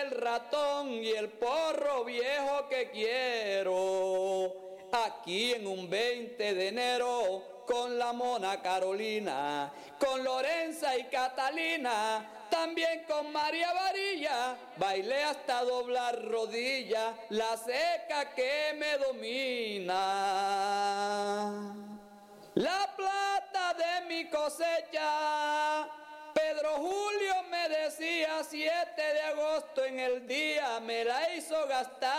el ratón y el porro viejo que quiero. Aquí en un 20 de enero con la mona Carolina, con Lorenza y Catalina, también con María Varilla, bailé hasta doblar rodillas, la seca que me domina. La plata de mi cosecha, Pedro Julio me decía 7 de agosto en el día, me la hizo gastar.